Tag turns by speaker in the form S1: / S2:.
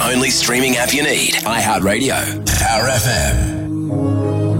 S1: only streaming app you need. iHeartRadio. Power FM.